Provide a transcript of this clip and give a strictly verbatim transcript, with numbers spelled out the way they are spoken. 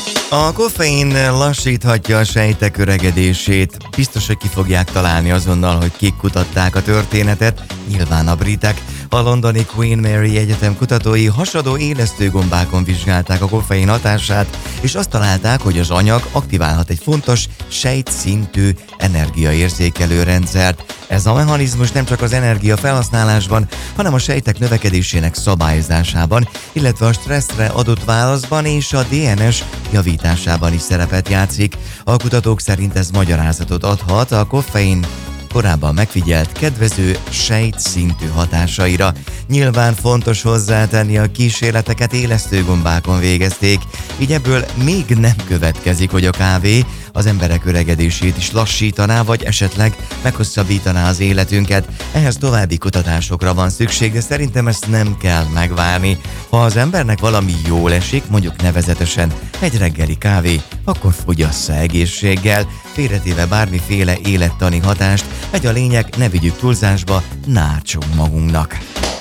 A koffein lassíthatja a sejtek öregedését. Biztos, hogy ki fogják találni azonnal, hogy kik kutatták a történetet. Nyilván a britek. A londoni Queen Mary Egyetem kutatói hasadó élesztőgombákon vizsgálták a koffein hatását, és azt találták, hogy az anyag aktiválhat egy fontos, sejtszintű energiaérzékelő rendszert. Ez a mechanizmus nem csak az energia felhasználásban, hanem a sejtek növekedésének szabályozásában, illetve a stresszre adott válaszban és a dé en es javításában is szerepet játszik. A kutatók szerint ez magyarázatot adhat a koffein korábban megfigyelt kedvező sejtszintű hatásaira. Nyilván fontos hozzátenni, a kísérleteket élesztőgombákon végezték, így ebből még nem következik, hogy a kávé az emberek öregedését is lassítaná, vagy esetleg meghosszabbítaná az életünket. Ehhez további kutatásokra van szükség, de szerintem ezt nem kell megvárni. Ha az embernek valami jól esik, mondjuk nevezetesen egy reggeli kávé, akkor fogyassza egészséggel, félretéve bármiféle élettani hatást, egy a lényeg, ne vigyük túlzásba, nártsunk magunknak.